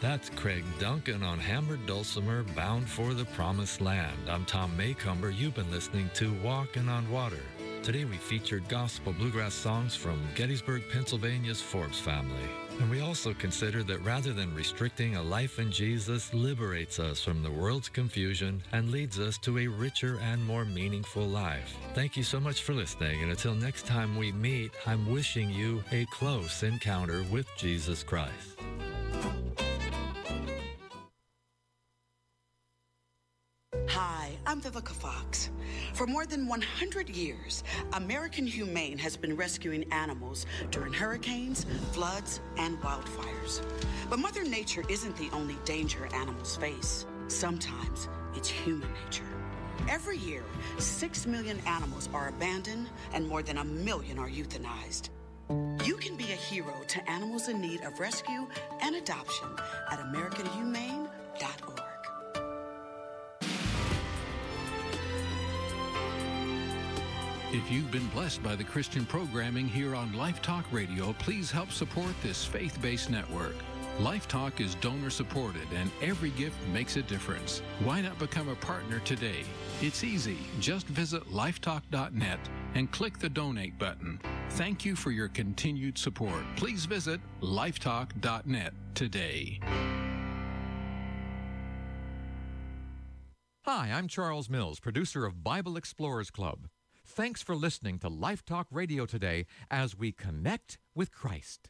That's Craig Duncan on Hammered Dulcimer, Bound for the Promised Land. I'm Tom Maycomber. You've been listening to Walking on Water. Today we featured gospel bluegrass songs from Gettysburg, Pennsylvania's Forbes family. And we also consider that rather than restricting a life in Jesus, liberates us from the world's confusion and leads us to a richer and more meaningful life. Thank you so much for listening, and until next time we meet, I'm wishing you a close encounter with Jesus Christ. Hi, I'm Vivica Fox. For more than 100 years, American Humane has been rescuing animals during hurricanes, floods, and wildfires. But Mother Nature isn't the only danger animals face. Sometimes it's human nature. Every year, 6 million animals are abandoned and more than 1 million are euthanized. You can be a hero to animals in need of rescue and adoption at AmericanHumane.org. If you've been blessed by the Christian programming here on Life Talk Radio, please help support this faith-based network. Life Talk is donor-supported, and every gift makes a difference. Why not become a partner today? It's easy. Just visit lifetalk.net and click the donate button. Thank you for your continued support. Please visit lifetalk.net today. Hi, I'm Charles Mills, producer of Bible Explorers Club. Thanks for listening to Life Talk Radio today as we connect with Christ.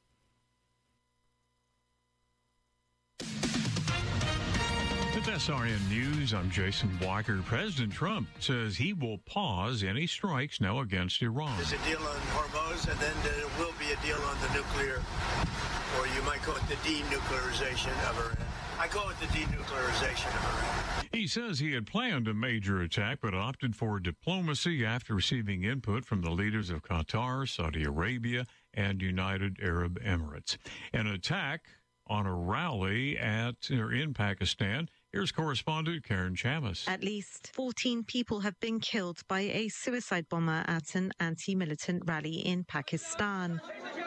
With SRN News, I'm Jason Blacker. President Trump says he will pause any strikes now against Iran. There's a deal on Hormuz, and then there will be a deal on the nuclear, or you might call it the denuclearization of Iran. I call it the denuclearization of Iran. He says he had planned a major attack, but opted for diplomacy after receiving input from the leaders of Qatar, Saudi Arabia, and United Arab Emirates. An attack on a rally in Pakistan. Here's correspondent Karen Chamas. At least 14 people have been killed by a suicide bomber at an anti-militant rally in Pakistan.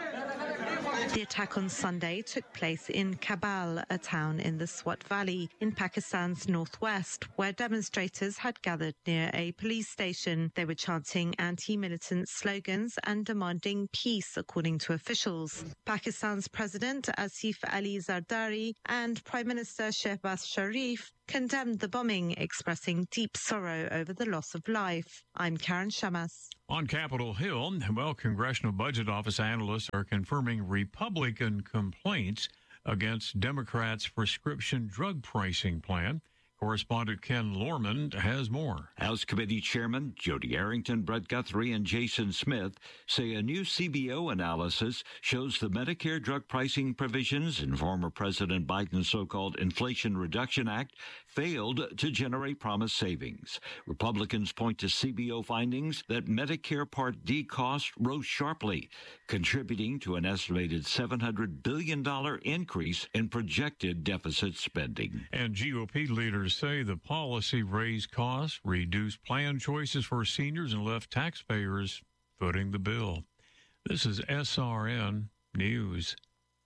The attack on Sunday took place in Kabul, a town in the Swat Valley in Pakistan's northwest, where demonstrators had gathered near a police station. They were chanting anti-militant slogans and demanding peace, according to officials. Pakistan's President Asif Ali Zardari and Prime Minister Shehbaz Sharif condemned the bombing, expressing deep sorrow over the loss of life. I'm Karen Shamas. On Capitol Hill, Congressional Budget Office analysts are confirming Republican complaints against Democrats' prescription drug pricing plan. Correspondent Ken Lorman has more. House Committee Chairman Jody Arrington, Brett Guthrie, and Jason Smith say a new CBO analysis shows the Medicare drug pricing provisions in former President Biden's so-called Inflation Reduction Act failed to generate promised savings. Republicans point to CBO findings that Medicare Part D costs rose sharply, contributing to an estimated $700 billion increase in projected deficit spending. And GOP leaders say the policy raised costs, reduced plan choices for seniors, and left taxpayers footing the bill. This is SRN News.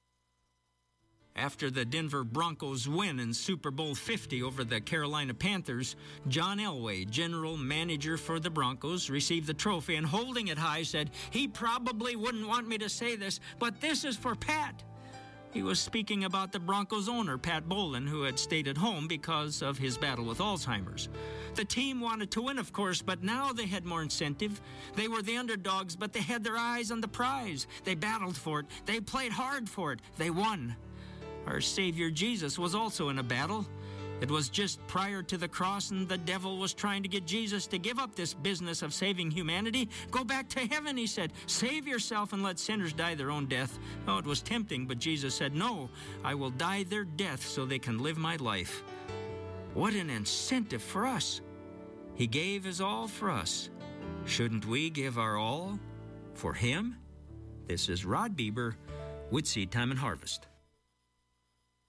After the Denver Broncos win in Super Bowl 50 over the Carolina Panthers, John Elway, general manager for the Broncos, received the trophy and holding it high said, "He probably wouldn't want me to say this, but this is for Pat." He was speaking about the Broncos owner, Pat Bowlen, who had stayed at home because of his battle with Alzheimer's. The team wanted to win, of course, but now they had more incentive. They were the underdogs, but they had their eyes on the prize. They battled for it. They played hard for it. They won. Our Savior Jesus was also in a battle. It was just prior to the cross, and the devil was trying to get Jesus to give up this business of saving humanity. Go back to heaven, he said. Save yourself and let sinners die their own death. Oh, it was tempting, but Jesus said, "No, I will die their death so they can live my life." What an incentive for us. He gave his all for us. Shouldn't we give our all for him? This is Rod Bieber with Seed Time and Harvest.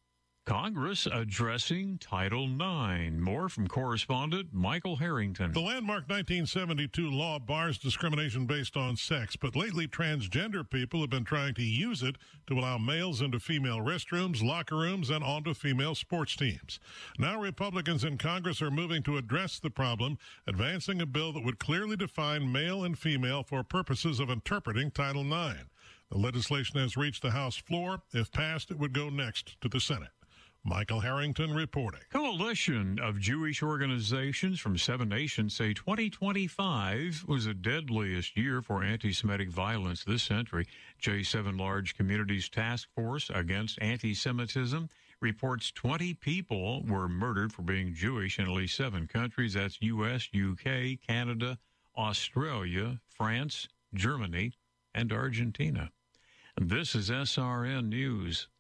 Congress addressing Title IX. More from correspondent Michael Harrington. The landmark 1972 law bars discrimination based on sex, but lately transgender people have been trying to use it to allow males into female restrooms, locker rooms, and onto female sports teams. Now Republicans in Congress are moving to address the problem, advancing a bill that would clearly define male and female for purposes of interpreting Title IX. The legislation has reached the House floor. If passed, it would go next to the Senate. Michael Harrington reporting. Coalition of Jewish organizations from 7 nations say 2025 was the deadliest year for anti-Semitic violence this century. J7 Large Communities Task Force Against Anti-Semitism reports 20 people were murdered for being Jewish in at least 7 countries. That's U.S., U.K., Canada, Australia, France, Germany, and Argentina. This is SRN News.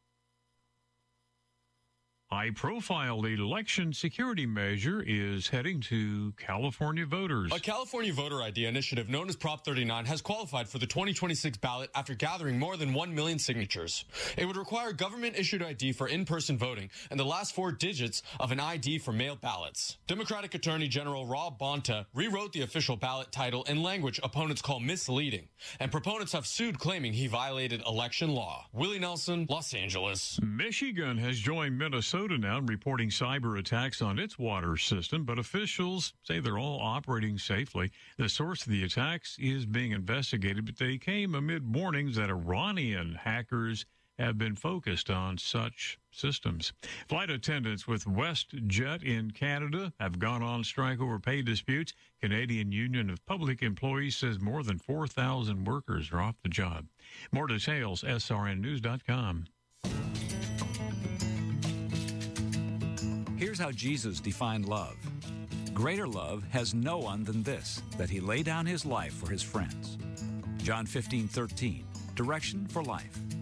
High-profile election security measure is heading to California voters. A California voter ID initiative known as Prop 39 has qualified for the 2026 ballot after gathering more than 1 million signatures. It would require government-issued ID for in-person voting and the last 4 digits of an ID for mail ballots. Democratic Attorney General Rob Bonta rewrote the official ballot title in language opponents call misleading, and proponents have sued claiming he violated election law. Willie Nelson, Los Angeles. Michigan has joined Minnesota now in reporting cyber attacks on its water system, but officials say they're all operating safely. The source of the attacks is being investigated, but they came amid warnings that Iranian hackers have been focused on such systems. Flight attendants with WestJet in Canada have gone on strike over pay disputes. Canadian Union of Public Employees says more than 4,000 workers are off the job. More details, srnnews.com. Here's how Jesus defined love. Greater love has no one than this, that he lay down his life for his friends. John 15:13, direction for life.